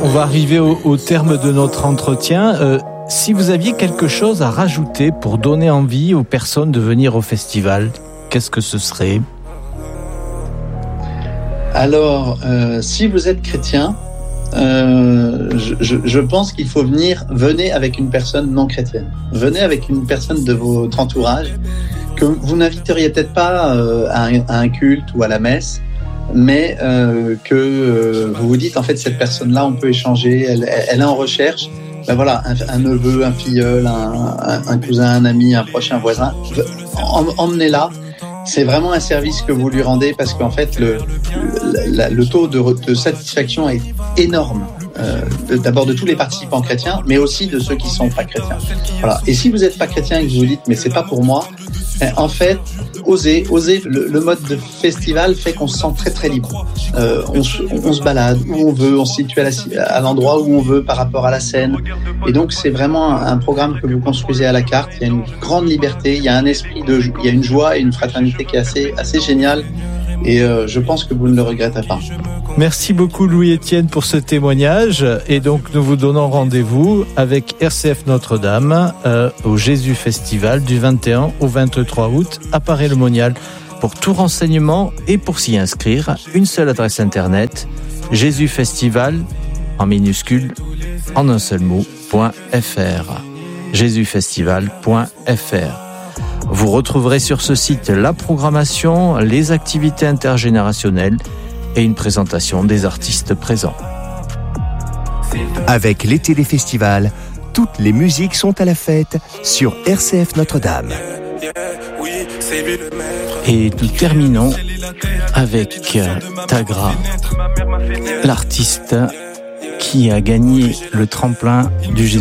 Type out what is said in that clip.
On va arriver au terme de notre entretien. Si vous aviez quelque chose à rajouter pour donner envie aux personnes de venir au festival, qu'est-ce que ce serait ? Alors, si vous êtes chrétien, je pense qu'il faut venez avec une personne non chrétienne. Venez avec une personne de votre entourage que vous n'inviteriez peut-être pas à un culte ou à la messe, mais que vous vous dites, en fait, cette personne-là, on peut échanger, elle est en recherche. Ben voilà, un neveu, un filleul, un cousin, un ami, un proche, un voisin, emmenez-la. C'est vraiment un service que vous lui rendez parce qu'en fait, le taux de satisfaction est énorme. D'abord de tous les participants chrétiens, mais aussi de ceux qui sont pas chrétiens. Voilà. Et si vous n'êtes pas chrétien et que vous vous dites, mais c'est pas pour moi, en fait, osez. Le mode de festival fait qu'on se sent très très libre. On se balade où on veut, on se situe à l'endroit où on veut par rapport à la scène. Et donc c'est vraiment un programme que vous construisez à la carte. Il y a une grande liberté, il y a un esprit il y a une joie et une fraternité qui est assez géniale. Et je pense que vous ne le regretterez pas. Merci beaucoup Louis-Étienne pour ce témoignage. Et donc nous vous donnons rendez-vous avec RCF Notre-Dame au Jésus Festival du 21 au 23 août à Paray-le-Monial. Pour tout renseignement et pour s'y inscrire, une seule adresse internet, Jésus Festival en minuscule en un seul mot .fr. JésusFestival.fr. Vous retrouverez sur ce site la programmation, les activités intergénérationnelles et une présentation des artistes présents. Avec l'été des festivals, toutes les musiques sont à la fête sur RCF Notre-Dame. Et nous terminons avec Tagra, l'artiste qui a gagné le tremplin du Jésus